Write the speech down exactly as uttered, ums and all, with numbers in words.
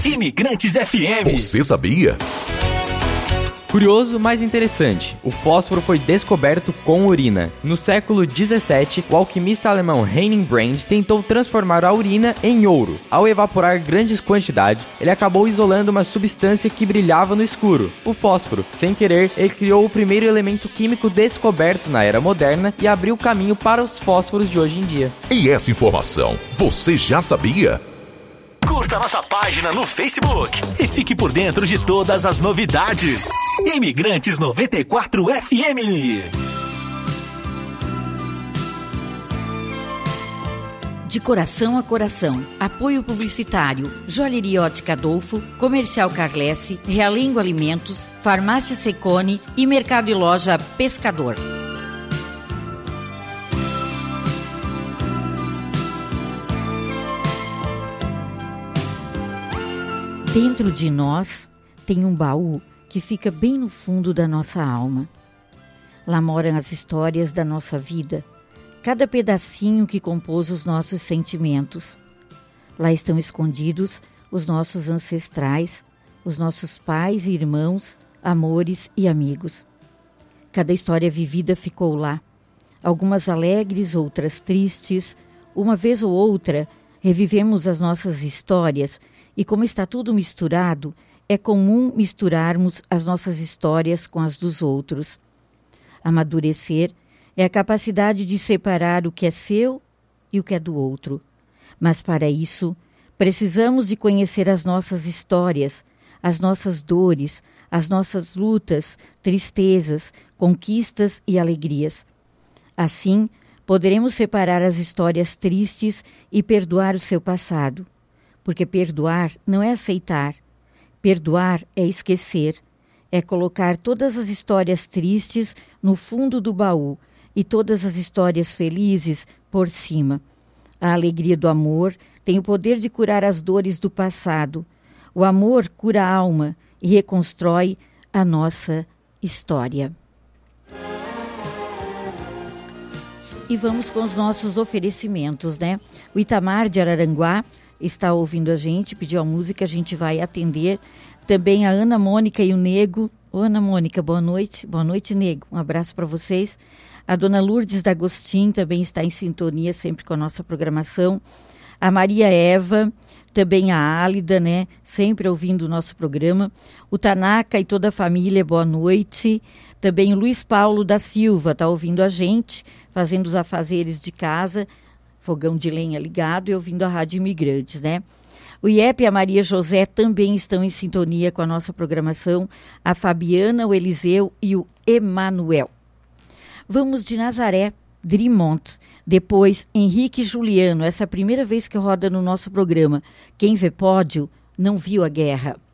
Imigrantes F M. Você sabia? Curioso, mas interessante, o fósforo foi descoberto com urina. No século dezessete, o alquimista alemão Henning Brand tentou transformar a urina em ouro. Ao evaporar grandes quantidades, ele acabou isolando uma substância que brilhava no escuro, o fósforo. Sem querer, ele criou o primeiro elemento químico descoberto na era moderna e abriu o caminho para os fósforos de hoje em dia. E essa informação, você já sabia? Curta nossa página no Facebook e fique por dentro de todas as novidades. Imigrantes noventa e quatro F M. De coração a coração. Apoio publicitário. Joalheria Ótica Adolfo, Comercial Carlesse, Realengo Alimentos, Farmácia Secone e Mercado e Loja Pescador. Dentro de nós tem um baú que fica bem no fundo da nossa alma. Lá moram as histórias da nossa vida, cada pedacinho que compôs os nossos sentimentos. Lá estão escondidos os nossos ancestrais, os nossos pais e irmãos, amores e amigos. Cada história vivida ficou lá, algumas alegres, outras tristes. Uma vez ou outra, revivemos as nossas histórias. E como está tudo misturado, é comum misturarmos as nossas histórias com as dos outros. Amadurecer é a capacidade de separar o que é seu e o que é do outro. Mas para isso, precisamos de conhecer as nossas histórias, as nossas dores, as nossas lutas, tristezas, conquistas e alegrias. Assim, poderemos separar as histórias tristes e perdoar o seu passado. Porque perdoar não é aceitar. Perdoar é esquecer. É colocar todas as histórias tristes no fundo do baú e todas as histórias felizes por cima. A alegria do amor tem o poder de curar as dores do passado. O amor cura a alma e reconstrói a nossa história. E vamos com os nossos oferecimentos, né? O Itamar de Araranguá está ouvindo a gente, pediu a música, a gente vai atender. Também a Ana Mônica e o Nego. Ô, Ana Mônica, boa noite. Boa noite, Nego. Um abraço para vocês. A Dona Lourdes D'Agostin também está em sintonia sempre com a nossa programação. A Maria Eva, também a Álida, né? Sempre ouvindo o nosso programa. O Tanaka e toda a família, boa noite. Também o Luiz Paulo da Silva está ouvindo a gente, fazendo os afazeres de casa, fogão de lenha ligado e ouvindo a Rádio Imigrantes, né? O I E P e a Maria José também estão em sintonia com a nossa programação, a Fabiana, o Eliseu e o Emanuel. Vamos de Nazaré, Drimont, depois Henrique e Juliano, essa é a primeira vez que roda no nosso programa. Quem vê pódio não viu a guerra.